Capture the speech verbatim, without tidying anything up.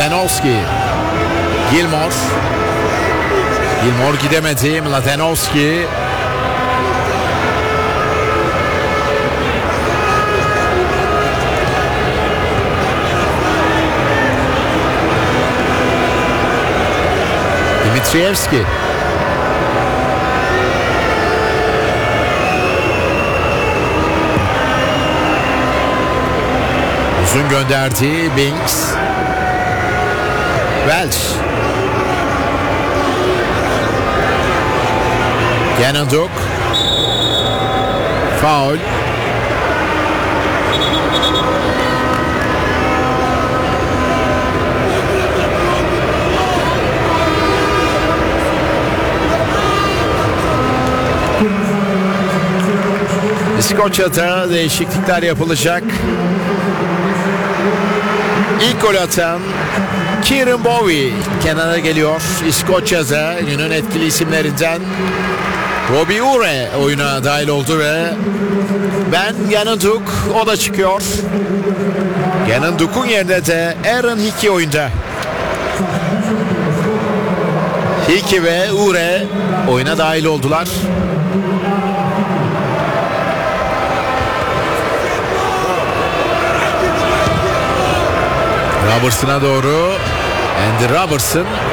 Mladenowski. Gilmore. Gilmore gidemedi. Mladenowski. Dimitrievski. Uzun gönderdi Binks. Welch. Yananduk. Faul. İskoçya'da değişiklikler yapılacak. İlk gol atan Kieran Bowie kenara geliyor. İskoçya'da günün etkili isimlerinden Robbie Ure oyuna dahil oldu ve Ben Yananduk o da çıkıyor. Yananduk'un yerine de Aaron Hickey oyunda. Hickey ve Ure oyuna dahil oldular. Robertson'a doğru Andy Robertson.